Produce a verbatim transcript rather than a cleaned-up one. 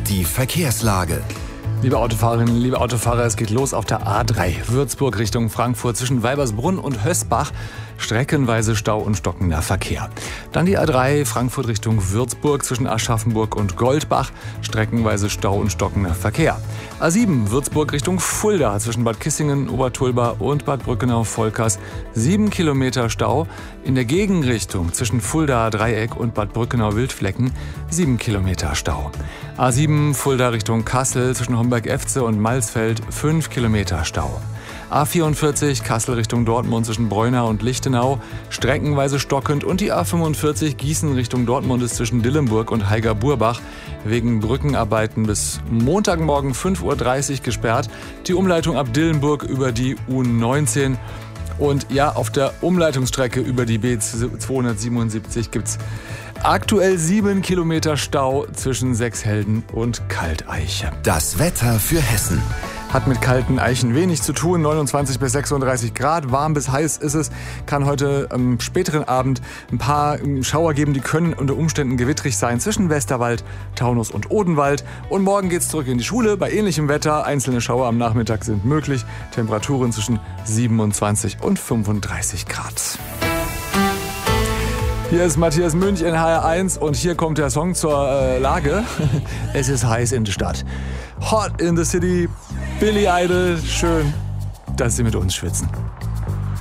Die Verkehrslage. Liebe Autofahrerinnen, liebe Autofahrer, es geht los auf der A drei. Würzburg Richtung Frankfurt zwischen Weibersbrunn und Hösbach. Streckenweise Stau und stockender Verkehr. Dann die A drei Frankfurt Richtung Würzburg zwischen Aschaffenburg und Goldbach. Streckenweise Stau und stockender Verkehr. A sieben Würzburg Richtung Fulda zwischen Bad Kissingen, Obertulba und Bad Brückenau-Volkers. Sieben Kilometer Stau. In der Gegenrichtung zwischen Fulda Dreieck und Bad Brückenau-Wildflecken. Sieben Kilometer Stau. A sieben Fulda Richtung Kassel zwischen Homberg-Efze und Malsfeld. Fünf Kilometer Stau. A vierundvierzig Kassel Richtung Dortmund zwischen Breunau und Lichtenau, streckenweise stockend, und die A fünfundvierzig Gießen Richtung Dortmund ist zwischen Dillenburg und Heiger-Burbach wegen Brückenarbeiten bis Montagmorgen fünf Uhr dreißig gesperrt. Die Umleitung ab Dillenburg über die U neunzehn. Und ja, auf der Umleitungsstrecke über die B zweihundertsiebenundsiebzig gibt's aktuell sieben Kilometer Stau zwischen Sechshelden und Kalteiche. Das Wetter für Hessen. Hat mit kalten Eichen wenig zu tun. neunundzwanzig bis sechsunddreißig Grad, warm bis heiß ist es. Kann heute am späteren Abend ein paar Schauer geben, die können unter Umständen gewittrig sein zwischen Westerwald, Taunus und Odenwald. Und morgen geht's zurück in die Schule. Bei ähnlichem Wetter, einzelne Schauer am Nachmittag sind möglich. Temperaturen zwischen siebenundzwanzig und fünfunddreißig Grad. Hier ist Matthias Münch in H R eins und hier kommt der Song zur äh, Lage. Es ist heiß in der Stadt. Hot in the City, Billy Idol. Schön, dass Sie mit uns schwitzen.